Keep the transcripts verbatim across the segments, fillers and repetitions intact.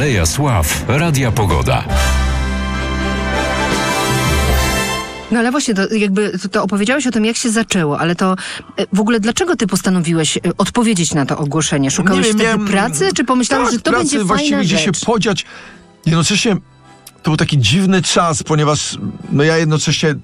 Aleja Sław Radia Pogoda. No ale właśnie, to jakby to, to opowiedziałeś o tym, jak się zaczęło, ale to w ogóle dlaczego ty postanowiłeś odpowiedzieć na to ogłoszenie? Szukałeś Nie wiem, wtedy miałem, pracy, czy pomyślałeś, tak, że to pracy, będzie właściwie fajna gdzie rzecz? się podziać. Jednocześnie to był taki dziwny czas, ponieważ no ja jednocześnie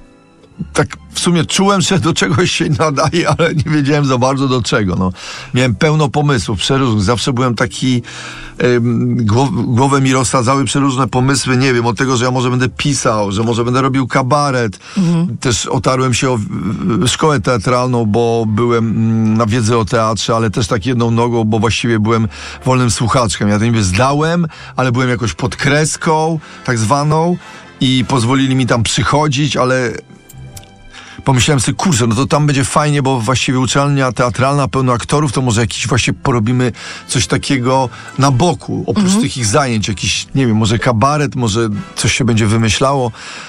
tak w sumie czułem, że do czegoś się nadaje, ale nie wiedziałem za bardzo do czego. No. Miałem pełno pomysłów, przeróżnych. Zawsze byłem taki, ym, głow, głowę mi rozsadzały przeróżne pomysły, nie wiem, od tego, że ja może będę pisał, że może będę robił kabaret. Mhm. Też otarłem się o w, szkołę teatralną, bo byłem mm, na wiedzy o teatrze, ale też tak jedną nogą, bo właściwie byłem wolnym słuchaczkiem. Ja to niby zdałem, ale byłem jakoś pod kreską, tak zwaną, i pozwolili mi tam przychodzić, ale pomyślałem sobie, kurczę, no to tam będzie fajnie, bo właściwie uczelnia teatralna, pełno aktorów, to może jakiś właśnie porobimy coś takiego na boku, oprócz mhm. tych ich zajęć, jakiś, nie wiem, może kabaret, może coś się będzie wymyślało.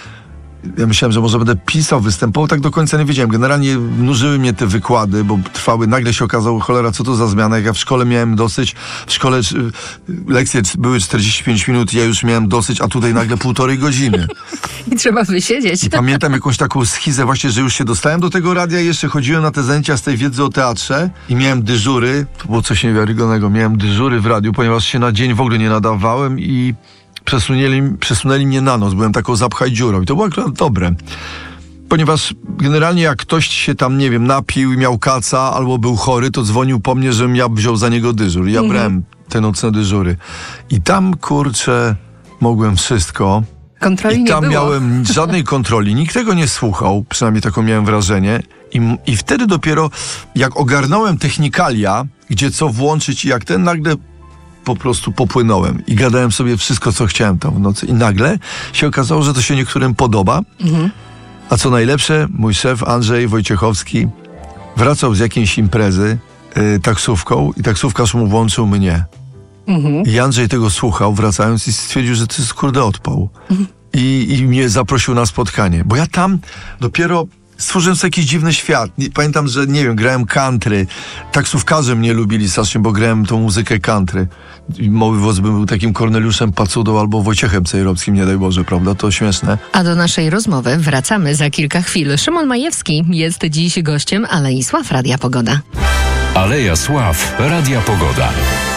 Ja myślałem, że może będę pisał, występował, tak do końca nie wiedziałem. Generalnie nużyły mnie te wykłady, bo trwały, nagle się okazało, cholera, co to za zmiana, jak ja w szkole miałem dosyć, w szkole lekcje były czterdzieści pięć minut, ja już miałem dosyć, a tutaj nagle półtorej godziny. I trzeba wysiedzieć. I pamiętam jakąś taką schizę właśnie, że już się dostałem do tego radia, jeszcze chodziłem na te zajęcia z tej wiedzy o teatrze i miałem dyżury, to było coś niewiarygodnego, miałem dyżury w radiu, ponieważ się na dzień w ogóle nie nadawałem i Przesunęli, przesunęli mnie na noc, byłem taką zapchaj dziurą i to było akurat dobre, ponieważ generalnie jak ktoś się tam, nie wiem, napił i miał kaca albo był chory, to dzwonił po mnie, żebym ja wziął za niego dyżur. Ja mhm. brałem te nocne dyżury i tam, kurczę, mogłem wszystko. Kontroli I nie tam było. miałem żadnej kontroli, nikt tego nie słuchał, przynajmniej taką miałem wrażenie. I, I wtedy dopiero jak ogarnąłem technikalia, gdzie co włączyć i jak ten, nagle po prostu popłynąłem i gadałem sobie wszystko, co chciałem tam w nocy. I nagle się okazało, że to się niektórym podoba. Mhm. A co najlepsze, mój szef Andrzej Wojciechowski wracał z jakiejś imprezy y, taksówką i taksówkarz mu włączył mnie. Mhm. I Andrzej tego słuchał, wracając, i stwierdził, że to jest kurde odpał. Mhm. I, I mnie zaprosił na spotkanie. Bo ja tam dopiero stworzyłem sobie jakiś dziwny świat. Pamiętam, że nie wiem, grałem country. Taksówkarze mnie lubili strasznie, bo grałem tą muzykę country. Mały Włos był takim Korneliuszem Pacudą albo Wojciechem Cejrowskim, nie daj Boże, prawda? To śmieszne. A do naszej rozmowy wracamy za kilka chwil. Szymon Majewski jest dziś gościem Alei Sław Radia Pogoda. Aleja Sław Radia Pogoda.